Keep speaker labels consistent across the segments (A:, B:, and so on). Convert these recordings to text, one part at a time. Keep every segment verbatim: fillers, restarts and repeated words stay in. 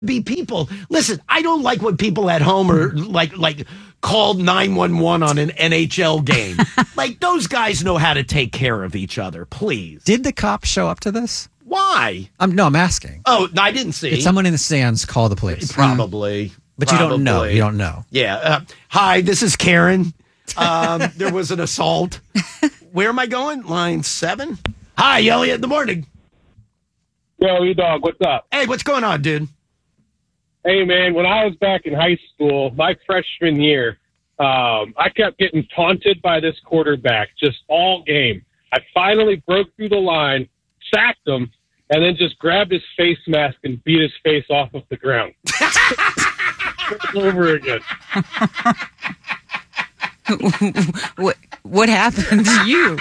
A: Be people. Listen, I don't like when people at home are like like called nine one one on an N H L game. Like, those guys know how to take care of each other, please.
B: Did the cops show up to this?
A: Why?
B: Um, no, I'm asking.
A: Oh, no, I didn't see.
B: Did someone in the stands call the police?
A: Probably. Mm.
B: But
A: Probably.
B: you don't know. You don't know.
A: Yeah. Uh, hi, this is Karen. Um, there was an assault. Where am I going? Line seven? Hi, Elliot, in the morning.
C: Yo, E-Dog, what's up?
A: Hey, what's going on, dude?
C: Hey, man, when I was back in high school, my freshman year, um, I kept getting taunted by this quarterback just all game. I finally broke through the line, sacked him, and then just grabbed his face mask and beat his face off of the ground. Over again.
D: what, what happened to you?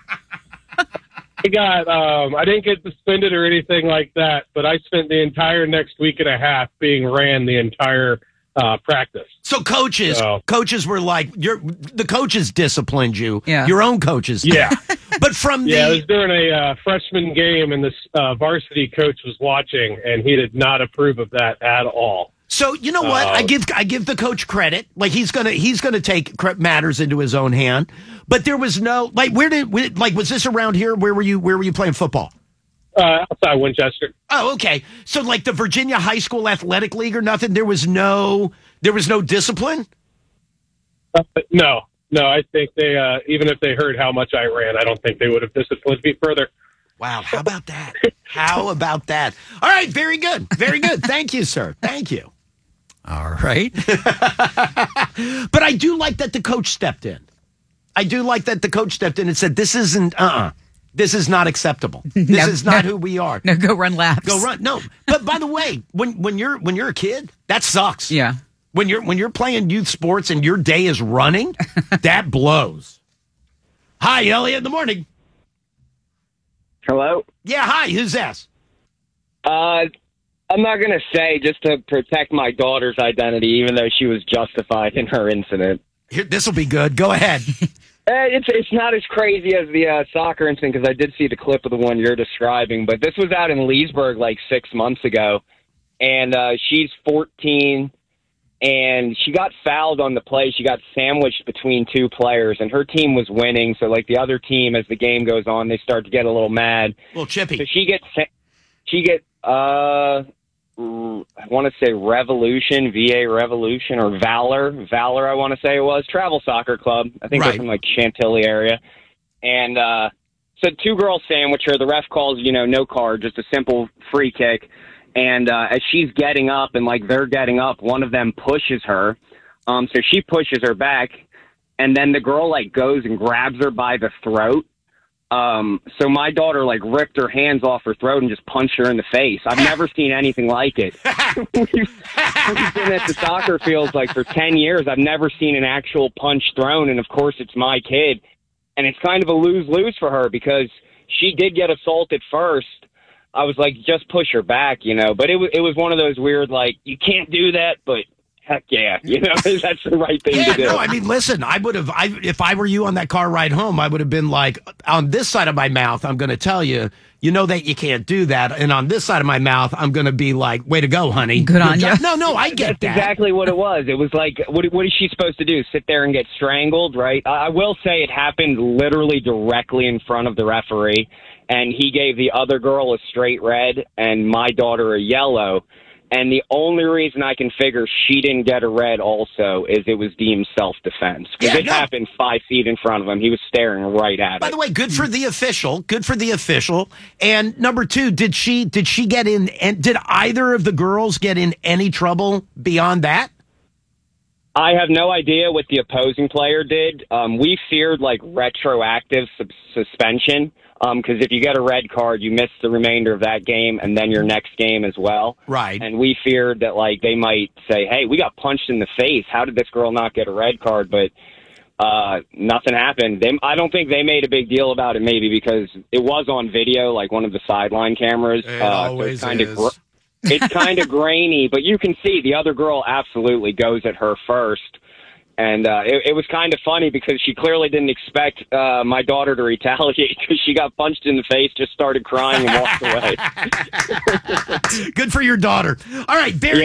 C: I got, um, I didn't get suspended or anything like that, but I spent the entire next week and a half being ran the entire uh, practice.
A: So coaches,
C: So-
A: coaches were like, you're, the coaches disciplined you.
D: Yeah.
A: Your own coaches.
C: Yeah.
A: But from
C: Yeah, it
A: the,
C: was during a uh, freshman game, and this uh, varsity coach was watching, and he did not approve of that at all.
A: so you know what?
C: Uh,
A: I give I give the coach credit. Like, he's gonna he's gonna take cre- matters into his own hand. But there was no like where did where, like was this around here? Where were you? Where were you playing football?
C: Uh, outside Winchester.
A: Oh, okay. So like the Virginia High School Athletic League or nothing. There was no there was no discipline.
C: Uh, no, no, I think they, uh, even if they heard how much I ran, I don't think they would have disciplined me further.
A: Wow, how about that? How about that? All right, very good. Very good. Thank you, sir. Thank you.
B: All right.
A: But I do like that the coach stepped in. I do like that the coach stepped in and said, this isn't, uh-uh. This is not acceptable. This
D: No,
A: is not
D: no.
A: who we are.
D: No, go run laps.
A: Go run. No. But by the way, when, when you're when you're a kid, that sucks.
D: Yeah.
A: When you're when you're playing youth sports and your day is running, that blows. Hi, Elliot, in the morning.
E: Hello?
A: Yeah, hi, who's this?
E: Uh, I'm not going to say just to protect my daughter's identity, even though she was justified in her incident.
A: Here, this will be good. Go ahead.
E: Uh, It's it's not as crazy as the uh, soccer incident because I did see the clip of the one you're describing, but this was out in Leesburg like six months ago, and uh, she's fourteen, and she got fouled on the play. She got sandwiched between two players, and her team was winning, so like the other team, as the game goes on, they start to get a little mad.
A: A little chippy.
E: So she gets she get uh I want to say Revolution, V A Revolution, or Valor, Valor. I want to say it was Travel Soccer Club. I think
A: Right.
E: they're from like Chantilly area, and uh, so two girls sandwich her. The ref calls, you know, no card, just a simple free kick. And uh, as she's getting up and like they're getting up, one of them pushes her. Um, so she pushes her back, and then the girl like goes and grabs her by the throat. Um, so my daughter like ripped her hands off her throat and just punched her in the face. I've never seen anything like it. We've, we've been at the soccer fields like for ten years. I've never seen an actual punch thrown. And of course it's my kid, and it's kind of a lose-lose for her because she did get assaulted first. I was like, just push her back, you know, but it was, it was one of those weird, like, you can't do that, but heck yeah, you know, that's the right thing
A: Yeah,
E: to do.
A: no, I mean, listen, I would have, I, if I were you on that car ride home, I would have been like, on this side of my mouth, I'm going to tell you, you know that you can't do that. And on this side of my mouth, I'm going to be like, way to go, honey.
D: Good on
A: Good
D: you.
A: job. No, no, I get
E: That's
A: that.
E: exactly what it was. It was like, what, what is she supposed to do? Sit there and get strangled, right? I I will say it happened literally directly in front of the referee, and he gave the other girl a straight red and my daughter a yellow. And the only reason I can figure she didn't get a red also is it was deemed self-defense. Because
A: Yeah,
E: it
A: no.
E: happened five feet in front of him. He was staring right at
A: By
E: it.
A: the way, good for the official. Good for the official. And number two, did she did she get in? And did either of the girls get in any trouble beyond that?
E: I have no idea what the opposing player did. Um, we feared like retroactive sub- suspension because if you get a red card, you miss the remainder of that game and then your next game as well.
A: Right.
E: And we feared that like they might say, "Hey, we got punched in the face. How did this girl not get a red card?" But uh, nothing happened. They, I don't think they made a big deal about it. Maybe because it was on video, like one of the sideline cameras.
A: It
E: uh,
A: always
E: so it's kind
A: is.
E: of. Gr- it's kind of grainy, but you can see the other girl absolutely goes at her first. And uh, it, it was kind of funny because she clearly didn't expect uh, my daughter to retaliate because she got punched in the face, just started crying and walked away.
A: Good for your daughter. All right, Barry.